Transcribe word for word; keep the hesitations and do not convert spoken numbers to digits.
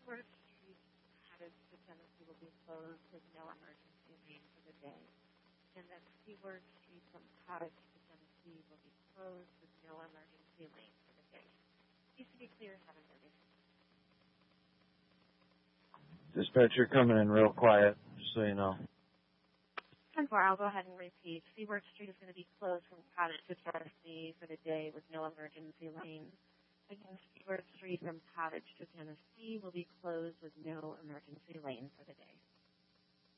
Seaworth Street, Cottage to Genesee will be closed with no emergency lane for the day. And that Seaworth Street from Cottage to Genesee will be closed with no emergency lane for the day. Please to be clear, seven thirty. Dispatch, you're coming in real quiet, just so you know. ten four, I'll go ahead and repeat. Seaworth Street is going to be closed from Cottage to Genesee for the day with no emergency lane. Again, Seaworth Street from Cottage to Genesee will be closed with no emergency lane for the day.